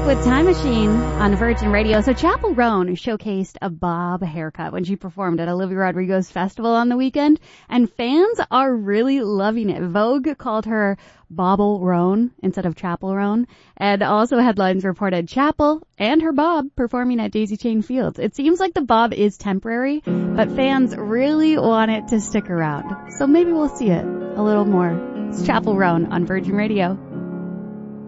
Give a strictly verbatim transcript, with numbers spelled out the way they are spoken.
with Time Machine on Virgin Radio. So Chappell Roan showcased a bob haircut when she performed at Olivia Rodrigo's festival on the weekend, and fans are really loving it. Vogue called her Bobble Roan instead of Chappell Roan, and also headlines reported Chappell and her bob performing at Daisy Chain Fields. It seems like the bob is temporary, but fans really want it to stick around. So maybe we'll see it a little more. It's Chappell Roan on Virgin Radio.